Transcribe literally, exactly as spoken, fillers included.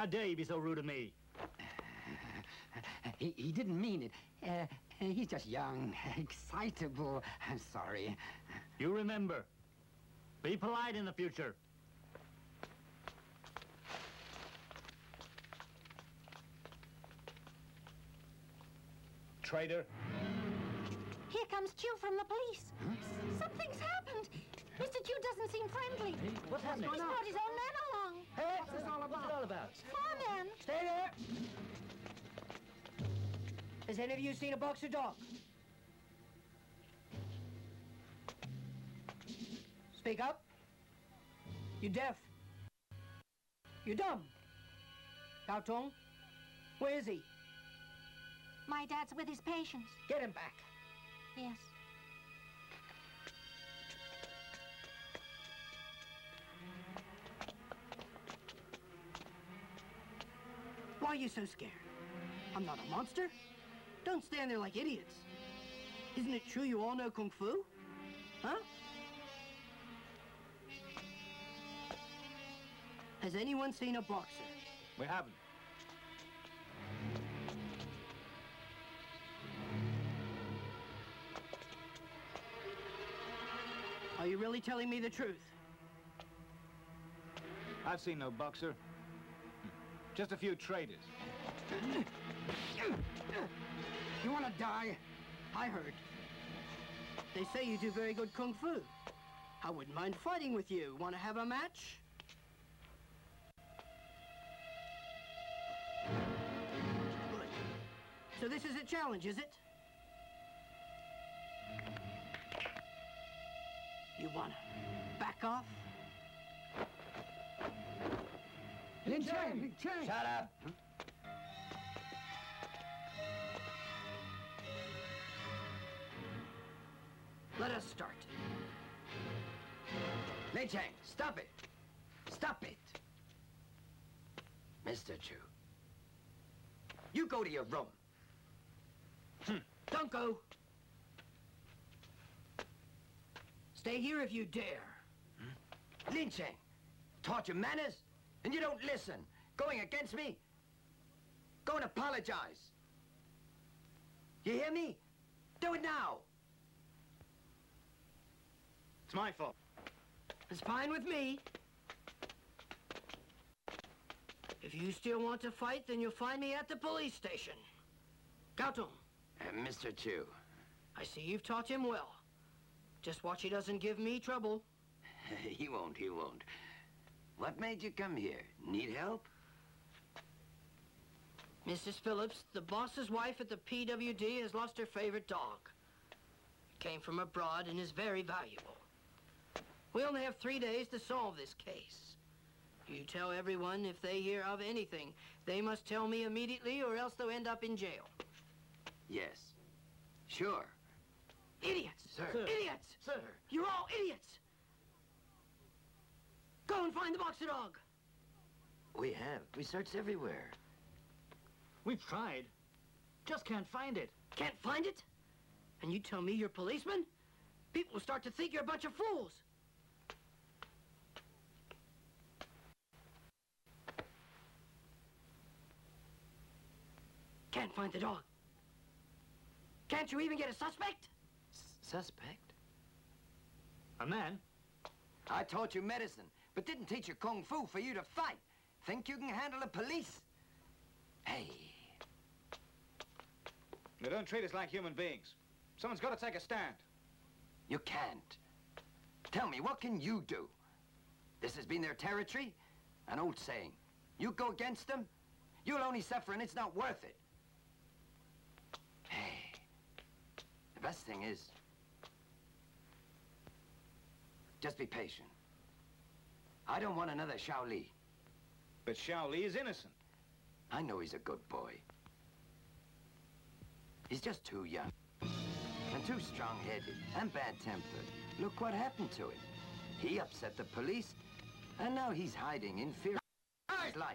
How dare you be so rude to me? He, he didn't mean it. Uh, he's just young, excitable. I'm sorry. You remember, be polite in the future. Traitor. Here comes Chew from the police. Huh? Something's happened. Mister Chew doesn't seem friendly. Hey, what's happening? He's brought his own men along. Hey, what's this all about? What's it all about? Four men. Stay there. Has any of you seen a boxer dog? Speak up. You deaf? You dumb? Gao Tong? Where is he? My dad's with his patients. Get him back. Yes. Why are you so scared? I'm not a monster. Don't stand there like idiots. Isn't it true you all know Kung Fu? Huh? Has anyone seen a boxer? We haven't. Are you really telling me the truth? I've seen no boxer. Just a few traitors. You want to die? I heard. They say you do very good Kung Fu. I wouldn't mind fighting with you. Want to have a match? Good. So this is a challenge, is it? You want to back off? Lin Chang! Lin Chang! Shut up! Let us start. Lin Chang, stop it! Stop it! Mister Chew, you go to your room. Hmm. Don't go. Stay here if you dare. Hmm? Lin Chang, taught you manners, and you don't listen. Going against me? Go and apologize. You hear me? Do it now. It's my fault. It's fine with me. If you still want to fight, then you'll find me at the police station. Gao Tong. Uh, Mister Chew. I see you've taught him well. Just watch he doesn't give me trouble. He won't, he won't. What made you come here? Need help? Missus Phillips, the boss's wife at the P W D has lost her favorite dog. It came from abroad and is very valuable. We only have three days to solve this case. You tell everyone if they hear of anything. They must tell me immediately or else they'll end up in jail. Yes. Sure. Idiots! Sir. Sir. Idiots! Sir. You're all idiots! Go and find the boxer dog! We have. We searched everywhere. We've tried. Just can't find it. Can't find it? And you tell me you're policeman? People will start to think you're a bunch of fools. Can't find the dog. Can't you even get a suspect? S suspect? A man? I taught you medicine, but didn't teach you Kung Fu for you to fight. Think you can handle the police? Hey. They don't treat us like human beings. Someone's got to take a stand. You can't. Tell me, what can you do? This has been their territory? An old saying. You go against them, you'll only suffer and it's not worth it. Hey. The best thing is, just be patient. I don't want another Xiao Li. But Xiao Li is innocent. I know he's a good boy. He's just too young. And too strong-headed and bad-tempered. Look what happened to him. He upset the police, and now he's hiding in fear of his life.